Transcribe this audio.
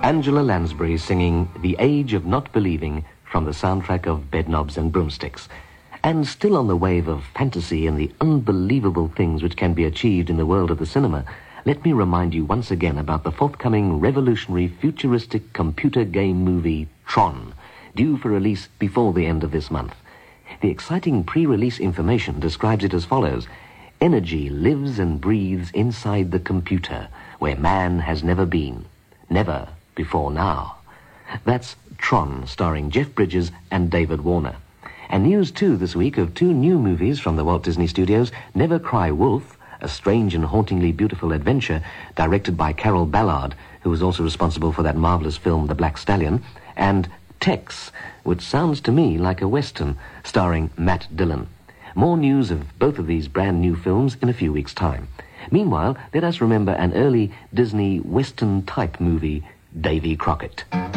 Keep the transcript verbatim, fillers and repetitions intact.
Angela Lansbury singing The Age of Not Believing from the soundtrack of Bedknobs and Broomsticks. And still on the wave of fantasy and the unbelievable things which can be achieved in the world of the cinema, let me remind you once again about the forthcoming revolutionary futuristic computer game movie Tron, due for release before the end of this month. The exciting pre-release information describes it as follows: energy lives and breathes inside the computer, where man has never been. Never before now. That's Tron, starring Jeff Bridges and David Warner. And news, too, this week of two new movies from the Walt Disney Studios: Never Cry Wolf, a strange and hauntingly beautiful adventure directed by Carol Ballard, who was also responsible for that marvelous film The Black Stallion, and Tex, which sounds to me like a Western, starring Matt Dillon. More news of both of these brand new films in a few weeks' time. Meanwhile, let us remember an early Disney Western-type movie, Davy Crockett.